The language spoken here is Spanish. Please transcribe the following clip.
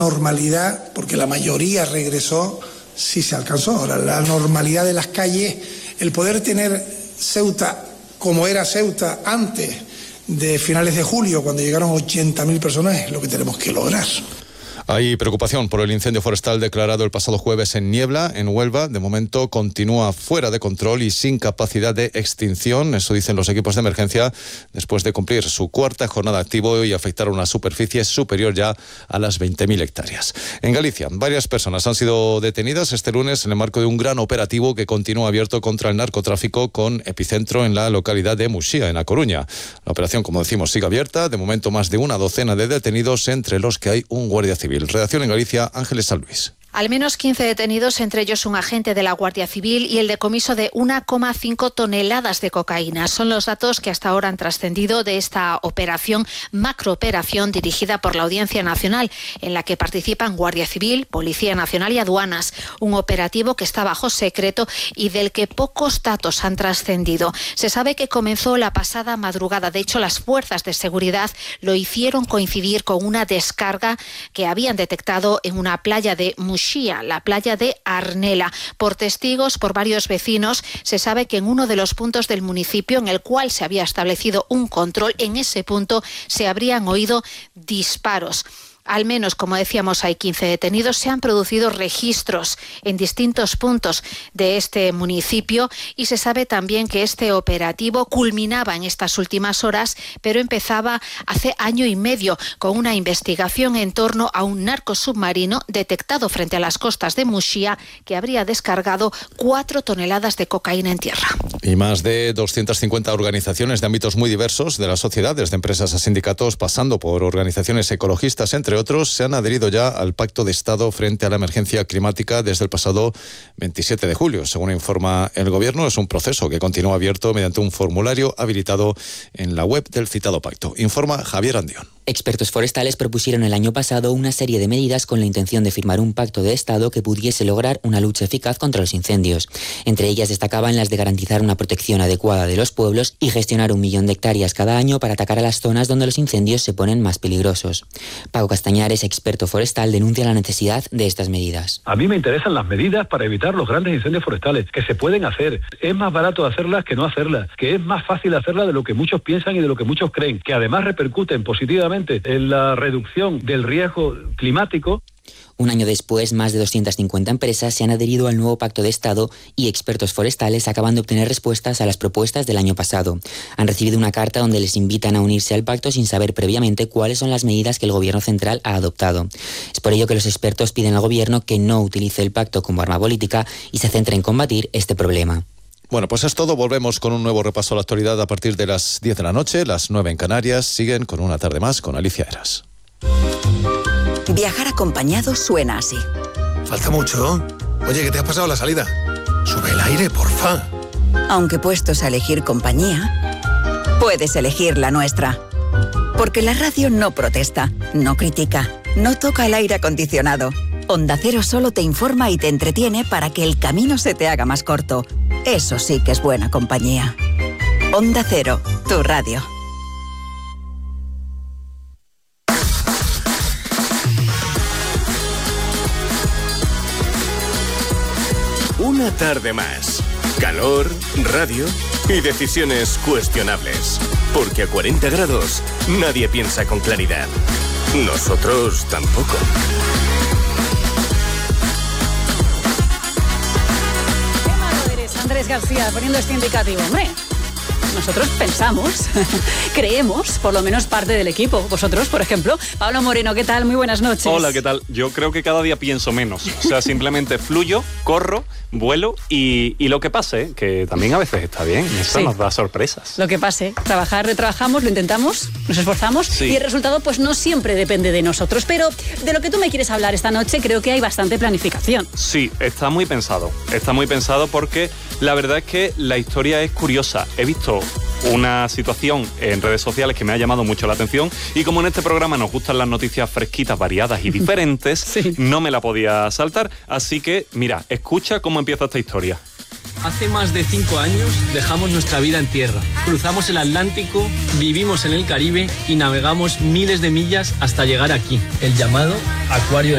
normalidad, porque la mayoría regresó, sí se alcanzó. Ahora, la normalidad de las calles, el poder tener Ceuta como era Ceuta antes de finales de julio, cuando llegaron 80.000 personas, es lo que tenemos que lograr. Hay preocupación por el incendio forestal declarado el pasado jueves en Niebla, en Huelva. De momento continúa fuera de control y sin capacidad de extinción. Eso dicen los equipos de emergencia después de cumplir su cuarta jornada activo y afectar una superficie superior ya a las 20.000 hectáreas. En Galicia, varias personas han sido detenidas este lunes en el marco de un gran operativo que continúa abierto contra el narcotráfico con epicentro en la localidad de Muxía, en A Coruña. La operación, como decimos, sigue abierta. De momento, más de una docena de detenidos, entre los que hay un guardia civil. Redacción en Galicia, Ángeles San Luis. Al menos 15 detenidos, entre ellos un agente de la Guardia Civil y el decomiso de 1,5 toneladas de cocaína. Son los datos que hasta ahora han trascendido de esta operación, macrooperación dirigida por la Audiencia Nacional, en la que participan Guardia Civil, Policía Nacional y Aduanas. Un operativo que está bajo secreto y del que pocos datos han trascendido. Se sabe que comenzó la pasada madrugada. De hecho, las fuerzas de seguridad lo hicieron coincidir con una descarga que habían detectado en una playa de Muxía, la playa de Arnela. Por testigos, por varios vecinos, se sabe que en uno de los puntos del municipio en el cual se había establecido un control, en ese punto se habrían oído disparos. Al menos, como decíamos, hay 15 detenidos. Se han producido registros en distintos puntos de este municipio y se sabe también que este operativo culminaba en estas últimas horas, pero empezaba hace año y medio con una investigación en torno a un narcosubmarino detectado frente a las costas de Muxía que habría descargado 4 toneladas de cocaína en tierra. Y más de 250 organizaciones de ámbitos muy diversos de la sociedad, desde empresas a sindicatos, pasando por organizaciones ecologistas, entre otros, se han adherido ya al Pacto de Estado frente a la emergencia climática desde el pasado 27 de julio. Según informa el Gobierno, es un proceso que continúa abierto mediante un formulario habilitado en la web del citado pacto. Informa Javier Andión. Expertos forestales propusieron el año pasado una serie de medidas con la intención de firmar un pacto de Estado que pudiese lograr una lucha eficaz contra los incendios. Entre ellas destacaban las de garantizar una protección adecuada de los pueblos y gestionar 1 millón de hectáreas cada año para atacar a las zonas donde los incendios se ponen más peligrosos. Paco Castañares, experto forestal, denuncia la necesidad de estas medidas. A mí me interesan las medidas para evitar los grandes incendios forestales, que se pueden hacer. Es más barato hacerlas que no hacerlas, que es más fácil hacerlas de lo que muchos piensan y de lo que muchos creen, que además repercuten positivamente en la reducción del riesgo climático. Un año después, más de 250 empresas se han adherido al nuevo Pacto de Estado y expertos forestales acaban de obtener respuestas a las propuestas del año pasado. Han recibido una carta donde les invitan a unirse al pacto sin saber previamente cuáles son las medidas que el Gobierno central ha adoptado. Es por ello que los expertos piden al Gobierno que no utilice el pacto como arma política y se centre en combatir este problema. Bueno, pues es todo. Volvemos con un nuevo repaso a la actualidad a partir de las 10 de la noche, las 9 en Canarias. Siguen con Una tarde más con Alicia Eras. Viajar acompañado suena así. Falta mucho. Oye, ¿qué te has pasado la salida? Sube el aire, porfa. Aunque puestos a elegir compañía, puedes elegir la nuestra. Porque la radio no protesta, no critica, no toca el aire acondicionado. Onda Cero solo te informa y te entretiene para que el camino se te haga más corto. Eso sí que es buena compañía. Onda Cero, tu radio. Una tarde más. Calor, radio y decisiones cuestionables. Porque a 40 grados nadie piensa con claridad. Nosotros tampoco. Qué malo eres, Andrés García, poniendo este indicativo. Hombre, nosotros pensamos, creemos, por lo menos parte del equipo. Vosotros, por ejemplo. Pablo Moreno, ¿qué tal? Muy buenas noches. Hola, ¿qué tal? Yo creo que cada día pienso menos. O sea, simplemente fluyo, corro, vuelo y lo que pase, que también a veces está bien. Eso sí. Nos da sorpresas. Lo que pase. Trabajar, retrabajamos, lo intentamos, nos esforzamos, sí. Y el resultado pues no siempre depende de nosotros. Pero de lo que tú me quieres hablar esta noche creo que hay bastante planificación. Sí, está muy pensado. Está muy pensado porque la verdad es que la historia es curiosa. He visto una situación en redes sociales que me ha llamado mucho la atención y como en este programa nos gustan las noticias fresquitas, variadas y diferentes, sí. No me la podía saltar. Así que, mira, escucha cómo empieza esta historia. Hace más de 5 años dejamos nuestra vida en tierra. Cruzamos el Atlántico, vivimos en el Caribe y navegamos miles de millas hasta llegar aquí, el llamado Acuario